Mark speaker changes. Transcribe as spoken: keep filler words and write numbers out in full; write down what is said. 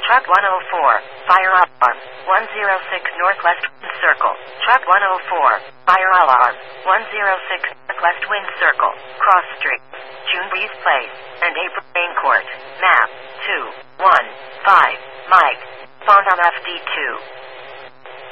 Speaker 1: Truck one oh four, fire alarm, one oh six Northwest Wind Circle. Truck one oh four, fire alarm, one oh six Northwest Wind Circle, Cross Street, June Breeze Place, and April Main Court. Map two one five, Mike. Spawned on F D two.